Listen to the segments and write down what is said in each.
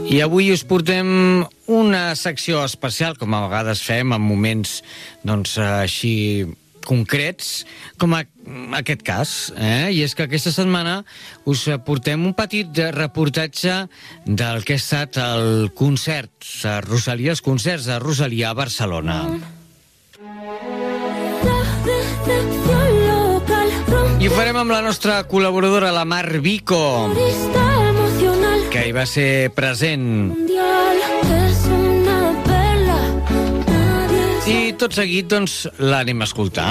I avui us portem una secció especial, com a vegades fem en moments així concrets, com aquest cas. I és que aquesta setmana us portem un petit reportatge del que ha estat el concert de Rosalia, els concerts de Rosalia a Barcelona. I ho farem amb la nostra col·laboradora, la Mar Vico, que hi va ser present. I tot seguit, l'anem a escoltar.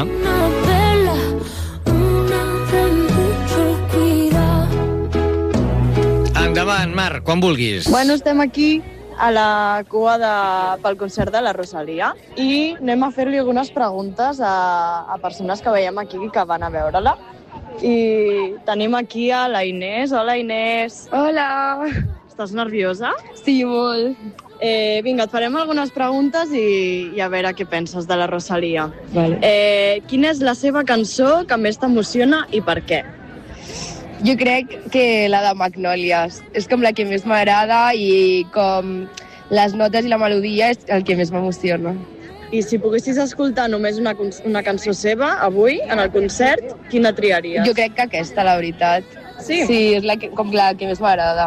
Endavant, Mar, quan vulguis. Bueno, estem aquí a la cua pel concert de la Rosalia i anem a fer-li algunes preguntes a persones que veiem aquí que van a veure-la. I tenim aquí a la Inés. Hola, Inés. Hola. Estàs nerviosa? Sí, molt. Vinga, et farem algunes preguntes i a veure què penses de la Rosalia. Vale. Quina és la seva cançó que més t'emociona i per què? Jo crec que la de Magnòlies és com la que més m'agrada i com les notes i la melodia és el que més m'emociona. I si poguessis escoltar només una cançó seva avui, en el concert, quina triaries? Jo crec que aquesta, la veritat. Sí? Sí, és com la que més m'agrada.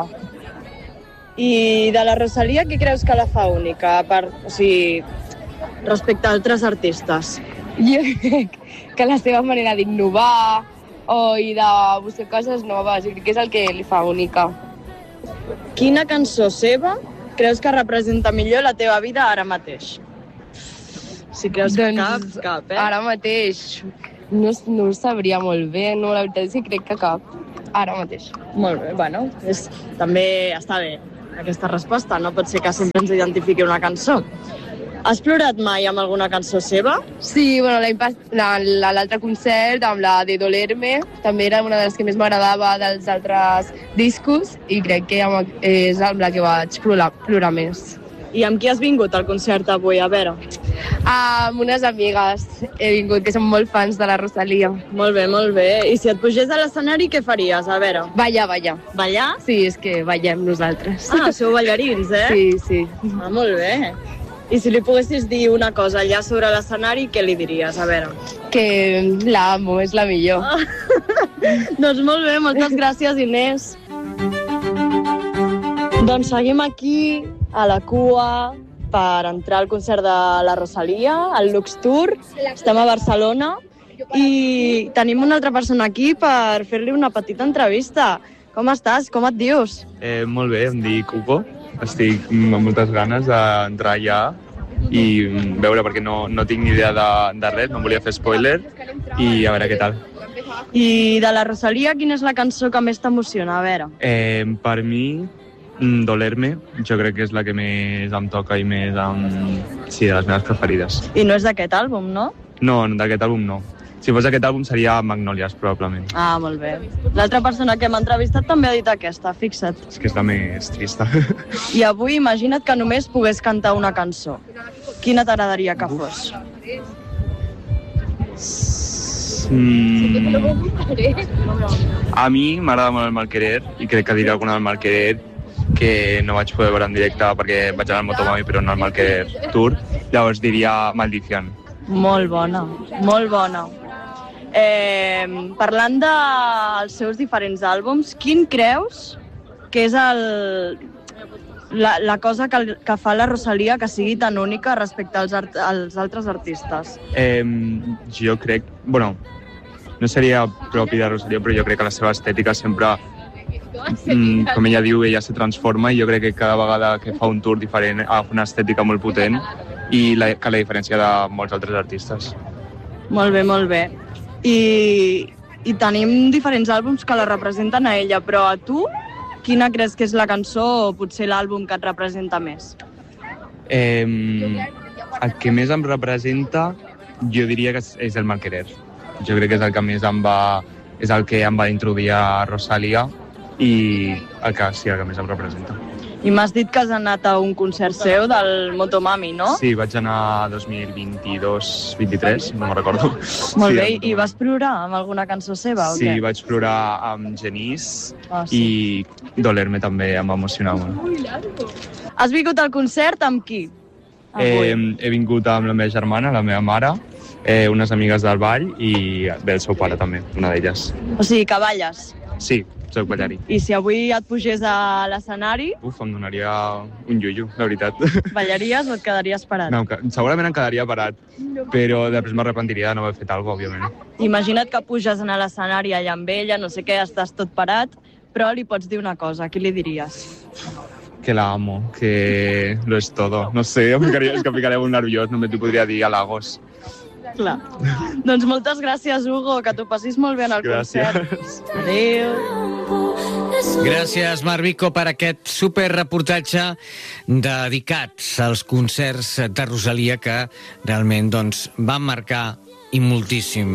I de la Rosalia, què creus que la fa única, respecte a altres artistes? Jo crec que la seva manera d'innovar i de buscar coses noves, jo crec que és el que li fa única. Quina cançó seva creus que representa millor la teva vida ara mateix? Si creus que cap, Ara mateix no ho sabria molt bé, no, la veritat és que crec que cap, ara mateix. Molt bé, bueno, també està bé aquesta resposta, no pot ser que sempre ens identifiqui una cançó. Has plorat mai amb alguna cançó seva? Sí, bueno, l'altre concert, amb la de Dolerme, també era una de les que més m'agradava dels altres discos i crec que és amb la que vaig plorar més. I amb qui has vingut al concert avui, a veure? Amb unes amigues he vingut, que són molt fans de la Rosalia. Molt bé, molt bé. I si et pugés a l'escenari, què faries? A veure. Ballar. Ballar? Sí, és que ballem nosaltres. Sou ballarins, Sí. Molt bé. I si li poguessis dir una cosa allà sobre l'escenari, què li diries? A veure. Que l'amo, és la millor. Doncs molt bé, moltes gràcies, Inés. Doncs seguim aquí, a la cua, per entrar al concert de la Rosalia, al Lux Tour. Estem a Barcelona i tenim una altra persona aquí per fer-li una petita entrevista. Com estàs? Com et dius? Molt bé, em dic Hugo. Estic amb moltes ganes d'entrar allà i veure, perquè no tinc ni idea de res, no em volia fer spoiler, i a veure què tal. I de la Rosalia, quina és la cançó que més t'emociona? A veure. Per mi, Dolerme, jo crec que és la que més em toca i més sí, de les meves preferides. I no és d'aquest àlbum, no? No, d'aquest àlbum no. Si fos d'aquest àlbum seria Magnòlies, probablement. Molt bé. L'altra persona que m'ha entrevistat també ha dit aquesta, fixa't. És que és la més trista. I avui imagina't que només pogués cantar una cançó. Quina t'agradaria que fos? A mi m'agrada molt el Malquerer i crec que diré alguna del Malquerer que no vaig poder veure en directe perquè vaig anar al Motomami però no al Malquerer Tour. Llavors diria Maldición. Molt bona, molt bona. Parlant dels seus diferents àlbums, quin creus que és la cosa que fa la Rosalia que sigui tan única respecte als altres artistes? Jo crec... no seria propi de Rosalia, però jo crec que la seva estètica sempre, com ella diu, ella se transforma i jo crec que cada vegada que fa un tour diferent agafa una estètica molt potent i que la diferència de molts altres artistes. Molt bé, molt bé. I tenim diferents àlbums que la representen a ella, però a tu, quina creus que és la cançó o potser l'àlbum que et representa més? El que més em representa, jo diria que és el Malquerer. Jo crec que és el que més és el que em va introduir a Rosalia i el que més em representa. I m'has dit que has anat a un concert seu del Motomami, no? Sí, vaig anar 2022-23, no me'n recordo. Molt sí, bé, i vas plorar amb alguna cançó seva o sí, què? vaig plorar amb Genís sí. i Doler-me també em va emocionar molt. Has vingut al concert amb qui? Avui. He vingut amb la meva germana, la meva mare, unes amigues del ball i bé, el seu pare també, una d'elles. O sigui, que balles. Sí, soc ballarí. I si avui et pugés a l'escenari, Em donaria un iuiu, la veritat. ballaries o et quedaries parat? No, segurament em quedaria parat, però després m'arrepentiria de no haver fet alguna cosa, òbviament. Imagina't que puges a l'escenari allà amb ella, no sé què, estàs tot parat, però li pots dir una cosa, a qui li diries? Que la amo, que lo es todo. No sé, és que em ficaria molt nerviós, només t'ho podria dir halagos. Clar. Doncs moltes gràcies, Hugo, que t'ho passis molt bé en el concert. Adéu. Gràcies, Marc Vico, per aquest superreportatge dedicat als concerts de Rosalia que realment van marcar i moltíssim